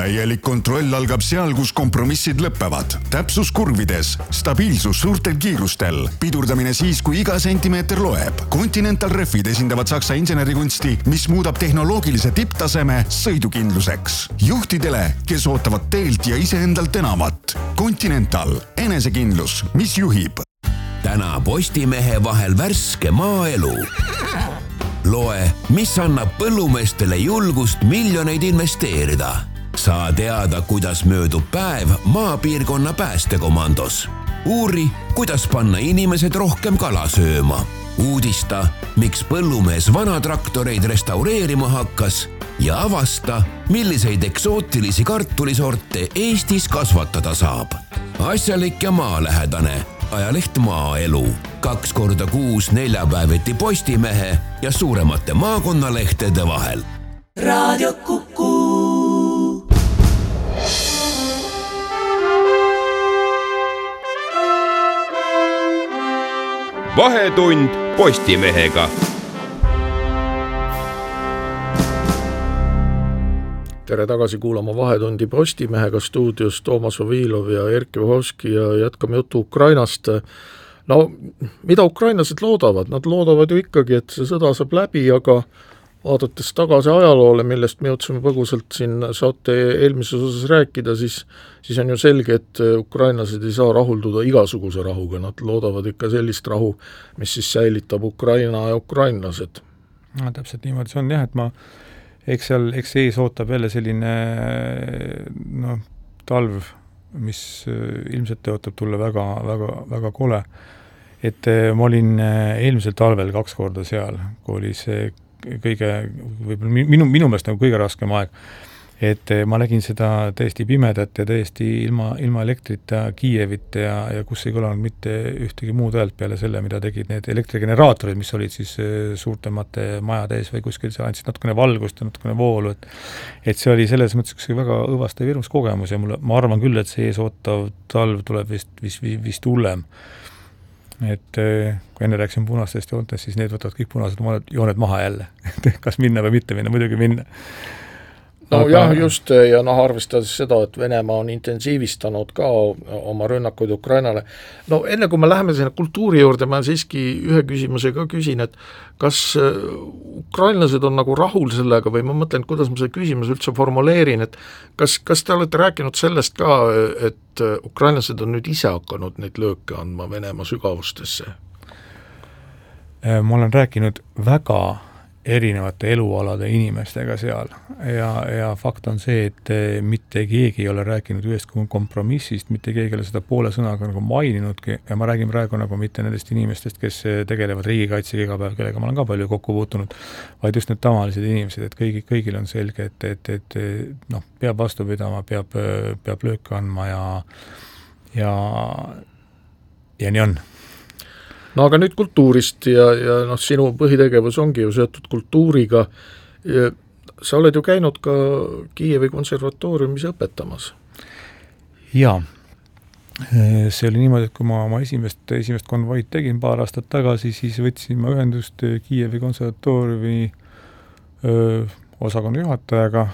Täielik kontroll algab seal, kus kompromissid lõppevad. Täpsus kurvides, stabiilsus suurtel kiirustel, pidurdamine siis, kui iga sentimeeter loeb. Continental Refid esindavad Saksa insenerikunsti, mis muudab tehnoloogilise tipptaseme sõidukindluseks. Juhtidele, kes ootavad teelt ja iseendalt enamat. Continental, enesekindlus, mis juhib. Täna Postimehe vahel värske maaelu. Loe, mis annab põllumeestele julgust miljoneid investeerida. Saa teada, kuidas möödub päev maapiirkonna päästekomandos. Uuri, kuidas panna inimesed rohkem kala sööma. Uudista, miks põllumees vanatraktoreid restaureerima hakkas ja avasta, milliseid eksootilisi kartulisorte Eestis kasvatada saab. Asjalik ja maalähedane. Ajaleht Maaelu. 2 korda kuus neljapäeviti Postimehe ja suuremate maakonnalehtede vahel. Raadio Kuku. Vahetund Postimehega. Tere tagasi kuulama Vahetundi Postimehega stuudios Toomas Vavilov ja Erkki Vahovski ja jätkame juttu Ukrainast. No, mida ukrainlased loodavad? Nad loodavad ju ikkagi, et see sõda saab läbi, aga vaadates tagasi ajaloole, millest me jõudsime põgusalt siin saate eelmises osas rääkida, siis on ju selge, et ukrainlased ei saa rahulduda igasuguse rahuga. Nad loodavad ikka sellist rahu, mis siis säilitab Ukraina ja ukrainlased. No, täpselt niimoodi see on jah, et eks ees ootab jälle selline talv, mis ilmselt tõotab tulla väga, väga, väga kole. Et ma olin eelmisel talvel 2 korda seal, kui oli see kõige, võib-olla minu meelest nagu kõige raskem aeg. Et ma nägin seda täiesti pimedat ja täiesti ilma elektrita Kiievit ja kus ei kõlanud mitte ühtegi muud häält peale selle, mida tegid need elektrigeneraatorid, mis olid siis suurtemate majade ees või kuskil see andsid natukene valgust ja natukene voolu. Et see oli selles mõttes väga õvastav ja hirmus kogemus ja ma arvan küll, et see ees ootav talv tuleb vist hullem. Et kui enne rääksin punastest joontest, siis need võtavad kõik punased jooned maha jälle. Kas minna või mitte minna, muidugi minna. No jah, just, ja arvestades seda, et Venemaa on intensiivistanud ka oma rünnakuid Ukrainale. No enne kui me läheme sinna kultuuri juurde, ma siiski ühe küsimusega küsin, et kas ukrainlased on nagu rahul sellega või ma mõtlen, kuidas ma see küsimus üldse formuleerin, et kas te olete rääkinud sellest ka, et ukrainlased on nüüd ise hakanud neid lööke andma Venemaa sügavustesse? Ma olen rääkinud väga erinevate elualade inimestega seal ja fakt on see, et mitte keegi ei ole rääkinud ühest kompromissist, mitte keegi ei ole seda poole sõnaga nagu maininudki ja ma räägin praegu nagu mitte nendest inimestest, kes tegelevad riigikaitsega iga päev, kellega ma olen ka palju kokku puutunud, vaid just need tavalised inimesed, et kõigil on selge, et peab vastu pidama, peab lööke andma ja nii on. No aga nüüd kultuurist ja sinu põhitegevus ongi ju seotud kultuuriga. Sa oled ju käinud ka Kiievi konservatooriumis õpetamas. Jaa, see oli niimoodi, et kui ma oma esimest konvoid tegin paar aastat tagasi, siis võtsin ma ühendust Kiievi konservatooriumi osakonna juhatajaga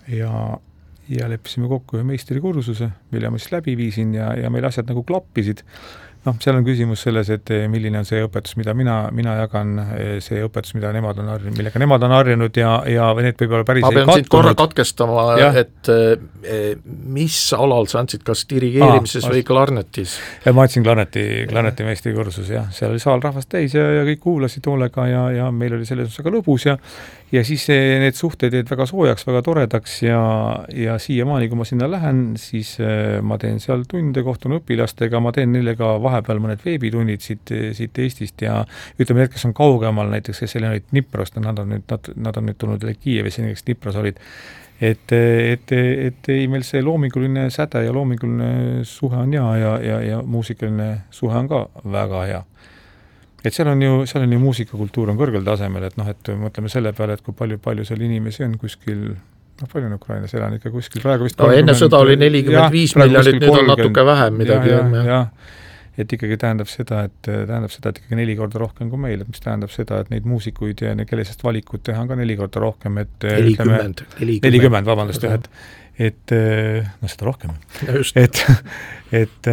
ja leppisime kokku ühe meistrikursuse, mille ma siis läbi viisin ja meil asjad nagu klappisid. Seal on küsimus selles, et milline on see õpetus, mida mina jagan, see õpetus, millega nemad on harjunud ja need võib olla päris ma pean siit korra katkestama, et mis alal sa andsid, kas dirigeerimises või klarnetis? Ma andsin klarneti meistrikursus, jah. Seal oli saal rahvast täis ja kõik kuulasid hoolega ja meil oli selles väga lõbus ja siis need suhted jäid väga soojaks, väga toredaks ja siiamaani, kui ma sinna lähen, siis ma teen seal tunde, kohtun õpilastega, ma teen neile ka vahepeal mõned veebitunnid siit Eestist ja ütleme need, kes on kaugemal, näiteks kes seal olid Dniprost, nad on nüüd tulnud Kiievis, kes Dnipros olid, et ei meil see loominguline säde ja loominguline suhe on ja muusikaline suhe on ka väga hea. Et seal on ju muusikakultuur on kõrgel tasemel, et mõtleme selle peale, et kui palju seal inimesi on kuskil, palju on Ukrainas elanikke kuskil praegu vist... enne sõda oli 45 miljonit, nüüd on natuke vähem midagi. Et ikkagi tähendab seda, et ikkagi 4 korda rohkem kui meil, et mis tähendab seda, et neid muusikuid ja kellesest valikut teha on ka 4 korda rohkem, et 40, vabandust, seda rohkem. Et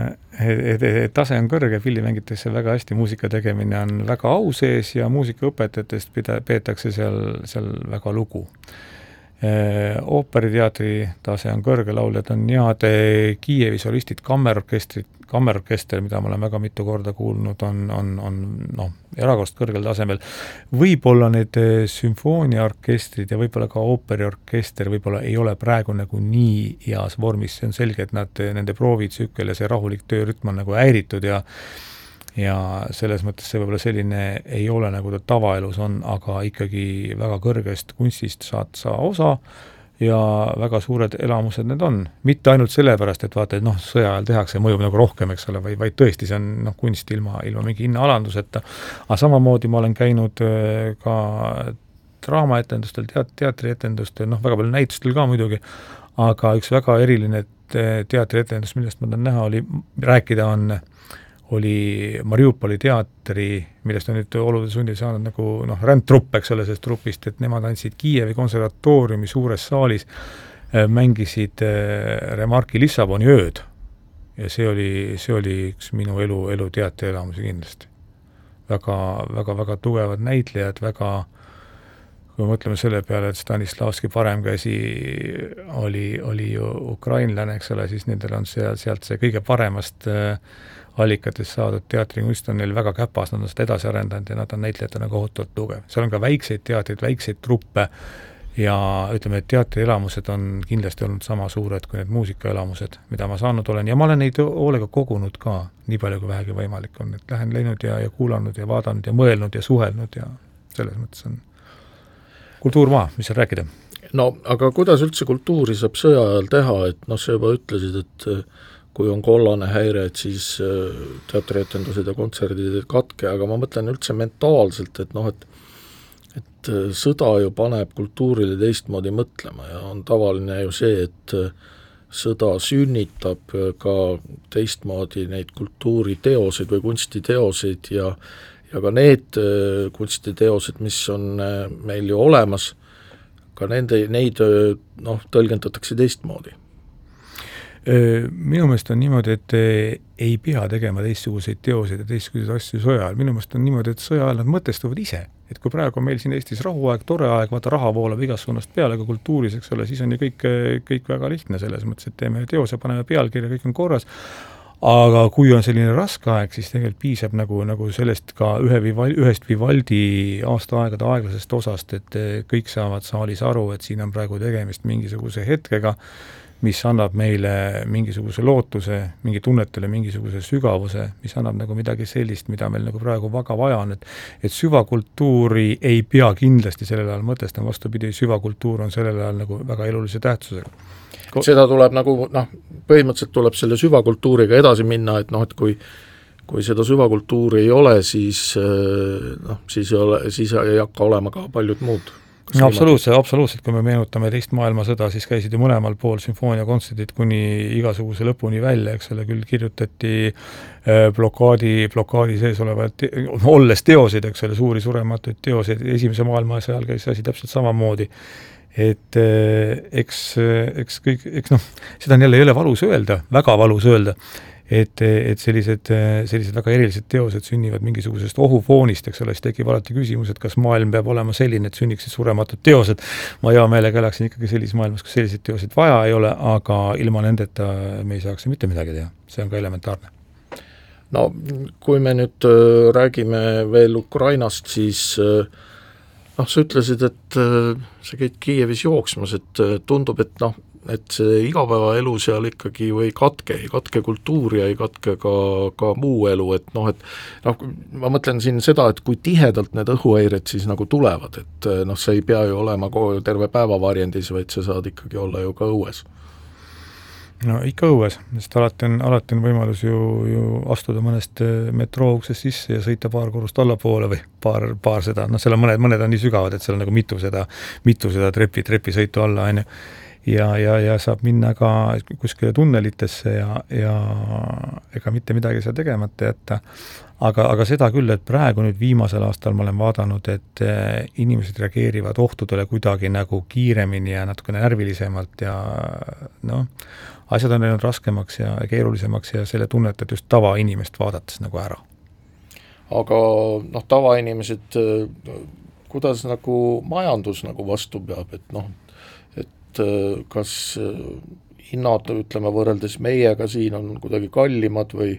tase on kõrge, pilli mängitakse väga hästi, muusika tegemine on väga au sees ja muusikaõpetajatest peetakse seal väga lugu. Ooperiteatri tase on kõrge, lauljad on head, Kiievi solistid, kammerorkester, mida ma olen väga mitu korda kuulnud, on erakorrast kõrgel tasemel. Võib-olla need sümfooniaorkestrid ja võib-olla ka ooperiorkester võib-olla ei ole praegu nagu nii heas vormis, see on selge, et nende proovitsükkel ja see rahulik töörütm on nagu häiritud ja selles mõttes see võib-olla selline ei ole nagu ta tavaelus on, aga ikkagi väga kõrgest kunstist saad sa osa ja väga suured elamused need on. Mitte ainult sellepärast, et vaata, et sõja ajal tehakse, mõjub nagu rohkem, eks ole, vaid tõesti see on kunst ilma mingi hinnaalanduseta. Aga samamoodi ma olen käinud ka draamaetendustel, teatrietendustel, väga palju näitustel ka muidugi, aga üks väga eriline teatrietendus, millest ma tahan näha, rääkida oli Mariupoli teatri, millest on nüüd olude sundil saanud nagu rändtrupp, eks ole, sellest trupist, et nemad andsid Kiievi konservatooriumi suures saalis, mängisid Remarki Lissaboni ööd. Ja see oli üks minu elu teatri elamusi kindlasti. Väga tugevad näitlejad, kui mõtleme selle peale, et Stanislavski paremkäsi oli ju ukrainlane, eks ole, siis nendel on sealt see kõige paremast allikatest saadud teatrikunst on neil väga käpas, nad on seda edasi arendanud ja nad on näitlejatena kohutavalt tugev. Seal on ka väikseid teatrid, väikseid truppe ja ütleme, et teatrielamused on kindlasti olnud sama suured kui need muusikaelamused, mida ma saanud olen ja ma olen neid hoolega kogunud ka nii palju kui vähegi võimalik on, et lähen läinud ja kuulanud ja vaadanud ja mõelnud ja suhelnud ja selles mõttes on kultuurmaa, mis seal rääkida? No, aga kuidas üldse kultuuri saab sõja ajal teha, et sa juba ütlesid, et kui on kollane häire, et siis teatrietendused ja kontserdid ei katke, aga ma mõtlen üldse mentaalselt, et sõda ju paneb kultuurile teistmoodi mõtlema ja on tavaline ju see, et sõda sünnitab ka teistmoodi neid kultuuriteoseid või kunstiteoseid ja ka need kunstiteosed, mis on meil ju olemas, ka neid tõlgendatakse teistmoodi. Minu meelest on niimoodi, et ei pea tegema teistsuguseid teoseid ja teistsuguseid asju sõja ajal. Minu meelest on niimoodi, et sõja ajal nad mõtestuvad ise. Et kui praegu on meil siin Eestis rahuaeg, tore aeg, vaata raha voolab igas suunast peale ka kultuuris, eks ole, siis on ju kõik väga lihtne selles mõttes, et teeme teose, paneme pealkirja, kõik on korras. Aga kui on selline raske aeg, siis tegelikult piisab nagu sellest ka ühest Vivaldi aastaaegade aeglasest osast, et kõik saavad saalis aru, et siin on praegu tegemist mingisuguse hetkega, mis annab meile mingisuguse lootuse, mingi tunnetele mingisuguse sügavuse, mis annab nagu midagi sellist, mida meil nagu praegu väga vaja on, et süvakultuuri ei pea kindlasti sellel ajal mõtestama, vastupidi, süvakultuur on sellel ajal nagu väga elulise tähtsusega. Seda tuleb nagu, põhimõtteliselt tuleb selle süvakultuuriga edasi minna, et kui seda süvakultuuri ei ole, siis ei hakka olema ka paljud muud. No, absoluutselt, kui me meenutame teist maailmasõda, siis käisid ju mõlemal pool sümfooniakontserdid kuni igasuguse lõpuni välja, eks ole, küll kirjutati blokaadi sees olevat, olles teoseid, eks ole, suuri surematuid teoseid, esimese maailmasõja ajal käis asi täpselt samamoodi. Et eks seda on jälle ei ole valus öelda, väga valus öelda, et sellised väga erilised teosed sünnivad mingisugusest ohufoonist, eks ole, siis tekib alati küsimus, et kas maailm peab olema selline, et sünniksid surematud teosed. Ma hea meelega elaksin ikkagi sellises maailmas, kus selliseid teoseid vaja ei ole, aga ilma nendeta me ei saaks mitte midagi teha. See on ka elementaarne. No, kui me nüüd räägime veel Ukrainast, siis sa ütlesid, et sa käid Kiievis jooksmas, et tundub, et see igapäevaelu seal ikkagi ju ei katke kultuuri ja ei katke ka muu elu, et ma mõtlen siin seda, et kui tihedalt need õhuhäired siis nagu tulevad, et see ei pea ju olema terve päeva varjendis, vaid sa saad ikkagi olla ju ka õues. No ikka õues, sest alati on võimalus ju astuda mõnest metroouksest sisse ja sõita paar korrust allapoole või paar seda, seal on mõned on nii sügavad, et seal on nagu mitu seda trepi sõitu alla, on ju. ja saab minna ka kuskile tunnelitesse ja ega mitte midagi seal tegemata jätta. Aga seda küll, et praegu nüüd viimasel aastal ma olen vaadanud, et inimesed reageerivad ohtudele kuidagi nagu kiiremini ja natuke närvilisemalt ja asjad on läinud raskemaks ja keerulisemaks ja selle tunnetad just tavainimest vaadates nagu ära. Aga tavainimesed, kuidas nagu majandus nagu vastu peab, et kas hinnad, ütleme, võrreldes meiega siin on kuidagi kallimad või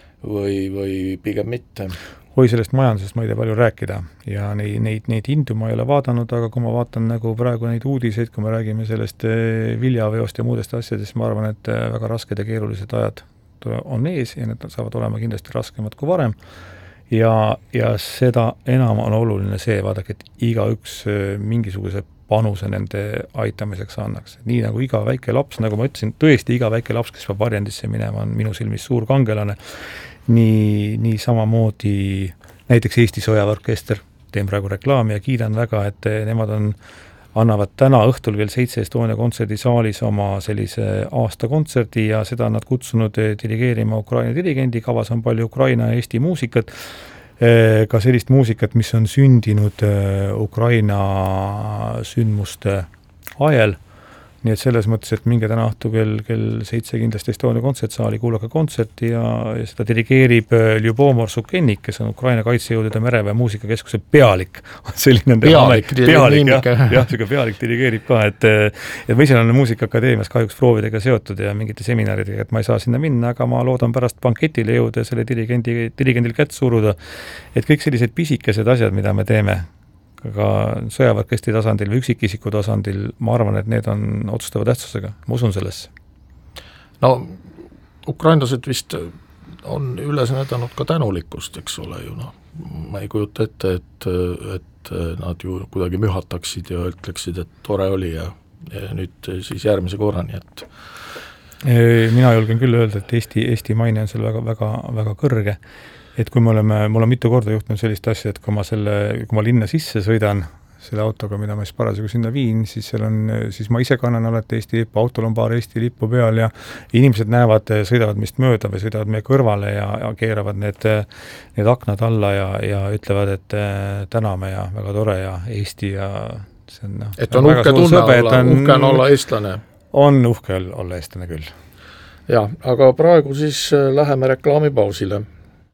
pigem mitte? Sellest majandusest ma ei tea palju rääkida ja neid hindu ma ei ole vaadanud, aga kui ma vaatan nagu praegu neid uudiseid, kui me räägime sellest viljaveost ja muudest asjadest, ma arvan, et väga rasked ja keerulised ajad on ees ja need saavad olema kindlasti raskemad kui varem ja seda enam on oluline see, vaadake, et igaüks mingisuguse panuse nende aitamiseks annaks. Nii nagu iga väike laps, nagu ma ütlesin, tõesti iga väike laps, kes peab varjendisse minema, on minu silmis suur kangelane. Nii samamoodi näiteks Eesti Sõjaväeorkester, teen praegu reklaami ja kiidan väga, et nemad annavad täna õhtul kell 7 Estonia kontserdisaalis oma sellise aastakontserdi ja seda on nad kutsunud dirigeerima Ukraina dirigendi, kavas on palju Ukraina ja Eesti muusikat, ka sellist muusikat, mis on sündinud Ukraina sündmuste ajal. Nii et selles mõttes, et minge täna õhtu kell 7 kindlasti Estonia kontsertsaali, kuulake kontserti ja seda dirigeerib Ljubomir Sukenik, kes on Ukraina kaitsejõudude mereväe muusikakeskuse pealik. Pealik dirigeerib ka, et ma ise olen muusikaakadeemias kahjuks proovidega seotud ja mingite seminaridega, et ma ei saa sinna minna, aga ma loodan pärast banketile jõuda ja selle dirigendil kätt suruda, et kõik sellised pisikesed asjad, mida me teeme, aga sõjaväeorkestri tasandil või üksikisiku tasandil, ma arvan, et need on otsustava tähtsusega. Ma usun sellesse. Ukrainlased vist on üles näidanud ka tänulikkust, eks ole ju. Ma ei kujuta ette, et nad ju kuidagi mühataksid ja ütleksid, et tore oli ja nüüd siis järgmise korrani, et mina julgen küll öelda, et Eesti maine on seal väga, väga, väga kõrge. Et kui mul on mitu korda juhtunud sellist asja, et kui ma linna sisse sõidan selle autoga, mida ma siis parasjagu sinna viin, siis ma ise kannan alati Eesti lipu, autol on paar Eesti lippu peal ja inimesed näevad, sõidavad mist mööda või sõidavad meie kõrvale ja keeravad need aknad alla ja ütlevad, et täname ja väga tore ja Eesti ja see on et on uhke tunne uhke on olla eestlane. On uhke olla eestlane küll. Ja, aga praegu siis läheme reklaamipausile.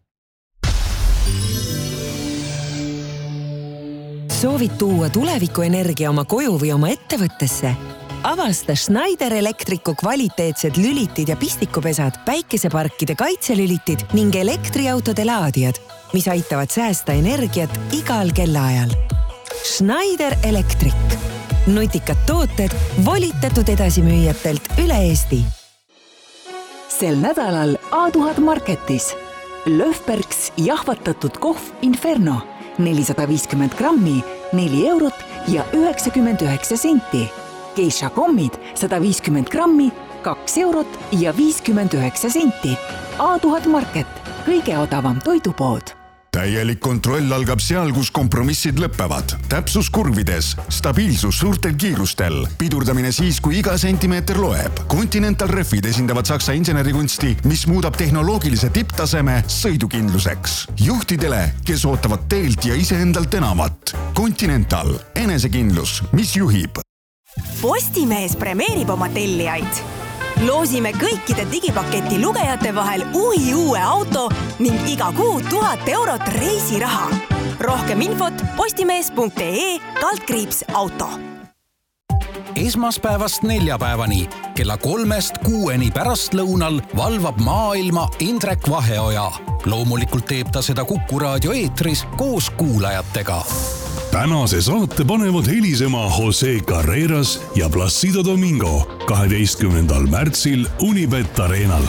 Soovid tuua tulevikuenergia oma koju või oma ettevõttesse? Avasta Schneider Electricu kvaliteetsed lülitid ja pistikupesad, päikeseparkide kaitselülitid ning elektriautode laadijad, mis aitavad säästa energiat igal kellaajal. Schneider Electric. Nutikad tooted volitatud edasimüüjatelt üle Eesti. Sel nädalal A1000 Marketis. Löfbergs jahvatatud kohv Inferno. 450 grammi, 4 eurot ja 99 senti. Geisha kommid 150 grammi, 2 eurot ja 59 senti. A1000 Market, kõige odavam toidupood. Täielik kontroll algab seal, kus kompromissid lõppevad. Täpsus kurvides, stabiilsus suurtel kiirustel, pidurdamine siis, kui iga sentimeeter loeb. Continental Refid esindavad Saksa insenerikunsti, mis muudab tehnoloogilise tipptaseme sõidukindluseks. Juhtidele, kes ootavad teelt ja iseendalt enamat. Continental, enesekindlus, mis juhib. Postimees premeerib oma tellijaid. Loosime kõikide digipaketi lugejate vahel uue auto ning iga kuu 1000 eurot reisiraha. Rohkem infot postimees.ee/auto. Esmaspäevast neljapäevani kella 3-6 pärastlõunal valvab maailma Indrek Vaheoja. Loomulikult teeb ta seda Kuku raadio eetris koos kuulajatega. Tänase saate panevad helisema Jose Carreras ja Placido Domingo 12. märtsil Unibet Arenal.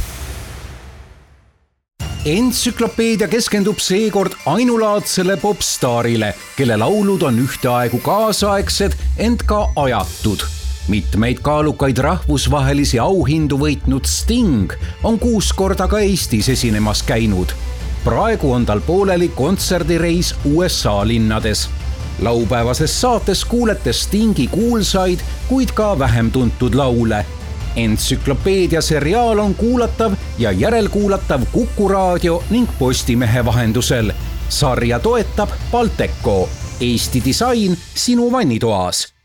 Entsüklopeedia keskendub seekord ainulaadsele popstaarile, kelle laulud on ühteaegu kaasaegsed, ent ka ajatud. Mitmeid kaalukaid rahvusvahelisi auhindu võitnud Sting on 6 korda ka Eestis esinemas käinud. Praegu on tal pooleli kontserdireis USA linnades. Laupäevases saates kuulete Stingi kuulsaid, kuid ka vähem tuntud laule. Entsüklopeedia seriaal on kuulatav ja järelkuulatav Kuku Raadio ning Postimehe vahendusel. Sarja toetab Balteco. Eesti disain sinu vannitoas.